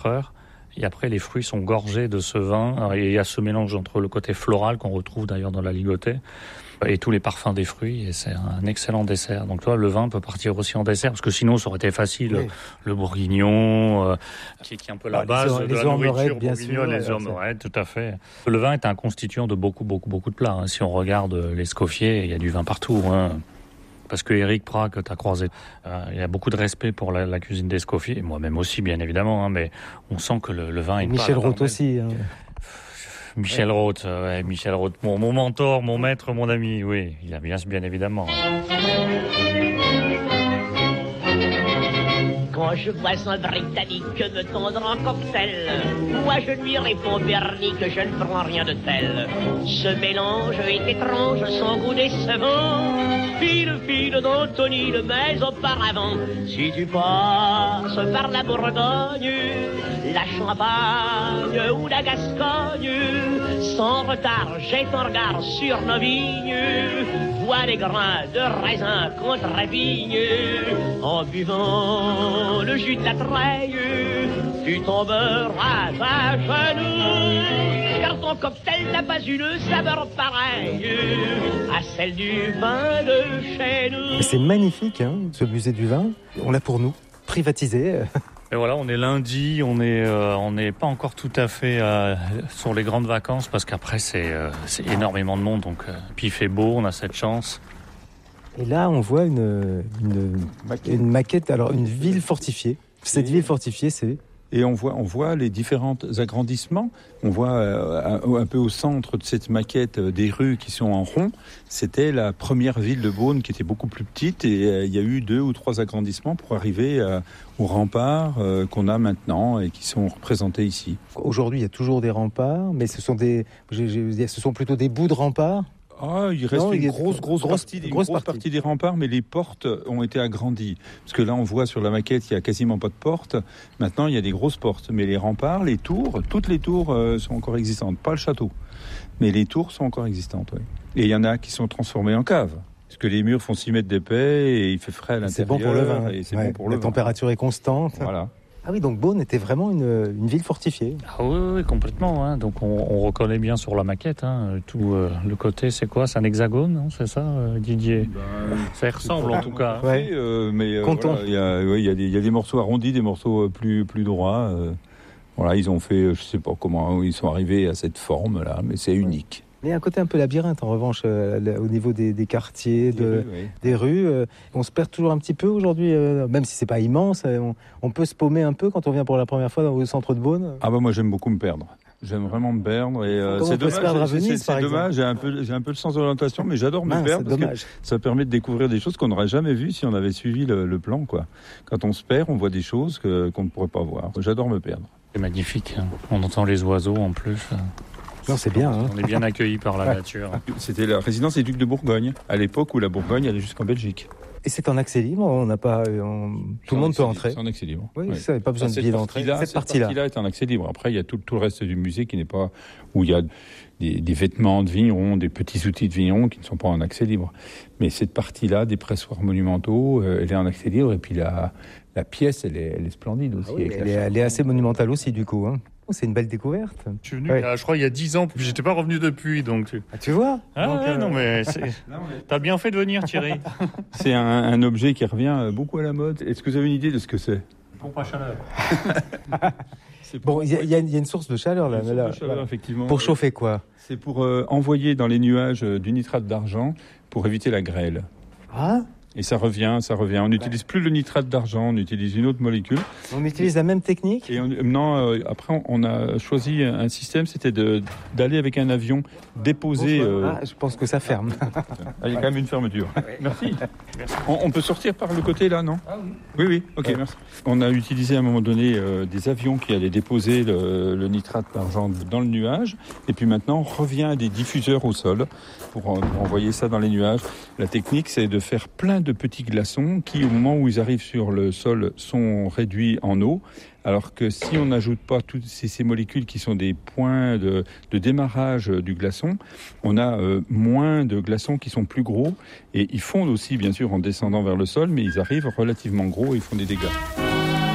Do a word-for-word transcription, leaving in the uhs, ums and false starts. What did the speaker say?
Et après, les fruits sont gorgés de ce vin. Et il y a ce mélange entre le côté floral qu'on retrouve d'ailleurs dans la ligotée et tous les parfums des fruits. Et c'est un excellent dessert. Donc, toi, le vin peut partir aussi en dessert parce que sinon, ça aurait été facile. Oui. Le bourguignon, euh, qui, qui est un peu la bah, base les de la nourriture bourguignonne, les ormerettes, tout à fait. Le vin est un constituant de beaucoup, beaucoup, beaucoup de plats. Hein. Si on regarde l'Escoffier, il y a du vin partout. Hein. Parce que Éric Prat, que tu as croisé, euh, il y a beaucoup de respect pour la, la cuisine d'Escoffier, et moi-même aussi, bien évidemment, hein, mais on sent que le, le vin est pas... Michel Roth aussi. Hein. Michel ouais. Roth, ouais, Michel Roth, mon, mon mentor, mon maître, mon ami, oui, il a bien, bien évidemment. Quand je vois un Britannique me tendre en cocktail, moi je lui réponds Bernie que je ne prends rien de tel. Ce mélange est étrange, sans goût décevant, fine fine d'Anthony, mais auparavant, si tu passes par la Bourgogne, la Champagne ou la Gascogne, sans retard, jette un regard sur nos vignes, vois les grains de raisin contre la vigne, en buvant le jus de la treille, tu tomberas à genoux, car ton cocktail n'a pas une saveur pareille à celle du vin de chez nous. Mais c'est magnifique, hein, ce musée du vin. On l'a pour nous, privatisé. Et voilà, on est lundi, on est euh, on n'est pas encore tout à fait euh, sur les grandes vacances parce qu'après c'est euh, c'est énormément de monde, donc euh, puis il fait beau, on a cette chance. Et là, on voit une une maquette, une maquette alors une ville fortifiée. Cette ville fortifiée, c'est Et on voit, on voit les différents agrandissements. On voit euh, un, un peu au centre de cette maquette euh, des rues qui sont en rond. C'était la première ville de Beaune qui était beaucoup plus petite et euh, il y a eu deux ou trois agrandissements pour arriver euh, aux remparts euh, qu'on a maintenant et qui sont représentés ici. Aujourd'hui, il y a toujours des remparts, mais ce sont des, je, je, ce sont plutôt des bouts de remparts. Ah, il reste non, une il grosse, grosse, grosse, partie, grosse, grosse partie. partie des remparts, mais les portes ont été agrandies. Parce que là, on voit sur la maquette, il n'y a quasiment pas de portes. Maintenant, il y a des grosses portes. Mais les remparts, les tours, toutes les tours euh, sont encore existantes. Pas le château, mais les tours sont encore existantes, oui. Et il y en a qui sont transformées en caves. Parce que les murs font six mètres d'épais et il fait frais à l'intérieur. C'est bon pour le vin. Et c'est ouais, bon pour la le température vin. est constante. Voilà. Ah oui, donc Beaune était vraiment une, une ville fortifiée. Ah oui, oui, complètement. Hein. Donc on, on reconnaît bien sur la maquette. Hein, tout euh, le côté, c'est quoi? C'est un hexagone, non? C'est ça, euh, Didier? Ben, ça y ressemble en tout cas. Hein. Ouais. Euh, mais euh, voilà, il y a, ouais, il y a des, il y a des morceaux arrondis, des morceaux plus plus droits. Euh, voilà, ils ont fait, je sais pas comment ils sont arrivés à cette forme là, mais c'est unique. Il y a un côté un peu labyrinthe, en revanche, euh, au niveau des, des quartiers, de, des rues. Oui. Des rues euh, on se perd toujours un petit peu aujourd'hui, euh, même si c'est pas immense. On, on peut se paumer un peu quand on vient pour la première fois au centre de Beaune. Ah bah moi j'aime beaucoup me perdre. J'aime vraiment me perdre. Et, euh, Comment c'est on peut dommage, se perdre à Venise, c'est, par c'est exemple. dommage, j'ai un, peu, j'ai un peu le sens de l'orientation, mais j'adore me Mince, perdre parce dommage. que ça permet de découvrir des choses qu'on n'aurait jamais vues si on avait suivi le, le plan, quoi. Quand on se perd, on voit des choses que, qu'on ne pourrait pas voir. J'adore me perdre. C'est magnifique. Hein. On entend les oiseaux en plus. Non, c'est bien. Hein. On est bien accueillis par la nature. C'était la résidence des ducs de Bourgogne, à l'époque où la Bourgogne allait jusqu'en Belgique. Et c'est en accès libre, on n'a pas, on... tout le monde peut entrer. C'est en accès libre. Oui, oui. Ça n'avait pas besoin de billet d'entrée. Cette, cette partie-là, partie-là est en accès libre. Après, il y a tout, tout le reste du musée qui n'est pas, où il y a des, des vêtements de vignerons, des petits outils de vignerons qui ne sont pas en accès libre. Mais cette partie-là, des pressoirs monumentaux, euh, elle est en accès libre. Et puis la, la pièce, elle est, elle est splendide aussi. Ah oui, elle, est, elle est assez monumentale aussi, du coup. Hein. C'est une belle découverte. Je suis venu, ouais. euh, je crois, il y a dix ans, puis j'étais pas revenu depuis, donc. Ah, tu vois Ah donc, ouais, euh... non mais c'est... t'as bien fait de venir, Thierry. C'est un, un objet qui revient beaucoup à la mode. Est-ce que vous avez une idée de ce que c'est? Pompe à chaleur. Bon, il y, y, y a une source de chaleur là, une là, source de chaleur, là. effectivement. Pour chauffer quoi? C'est pour euh, envoyer dans les nuages euh, du nitrate d'argent pour éviter la grêle. Ah. Et ça revient, ça revient. On n'utilise plus le nitrate d'argent, on utilise une autre molécule. On utilise la même technique. Et on, non, euh, après on, on a choisi un système, c'était de, d'aller avec un avion déposer. Euh... Ah, je pense que ça ferme. Ah, il y a quand même une fermeture. Merci. Merci. On, on peut sortir par le côté là, non? Ah oui. Oui, oui. Ok, ouais. Merci. On a utilisé à un moment donné euh, des avions qui allaient déposer le, le nitrate d'argent dans le nuage, et puis maintenant on revient à des diffuseurs au sol pour, pour envoyer ça dans les nuages. La technique, c'est de faire plein de petits glaçons qui, au moment où ils arrivent sur le sol, sont réduits en eau, alors que si on n'ajoute pas toutes ces, ces molécules qui sont des points de, de démarrage du glaçon, on a euh, moins de glaçons qui sont plus gros, et ils fondent aussi, bien sûr, en descendant vers le sol, mais ils arrivent relativement gros et ils font des dégâts.